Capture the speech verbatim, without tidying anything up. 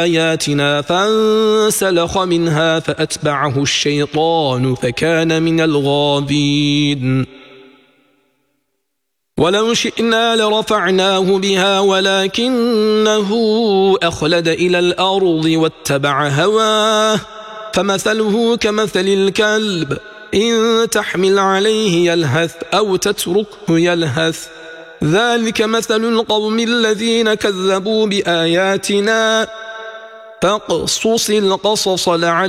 آياتنا فانسلخ منها فأتبعه الشيطان فكان من الغابين ولو شئنا لرفعناه بها ولكنه أخلد إلى الأرض واتبع هواه فمثله كمثل الكلب إن تحمل عليه يلهث أو تتركه يلهث ذلك مثل القوم الذين كذبوا بآياتنا فاقصص القصص لعلهم